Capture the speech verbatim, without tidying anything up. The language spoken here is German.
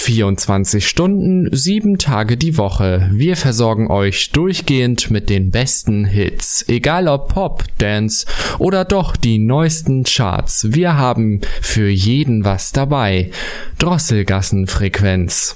vierundzwanzig Stunden, sieben Tage die Woche. Wir versorgen euch durchgehend mit den besten Hits. Egal ob Pop, Dance oder doch die neuesten Charts. Wir haben für jeden was dabei. Drosselgassenfrequenz.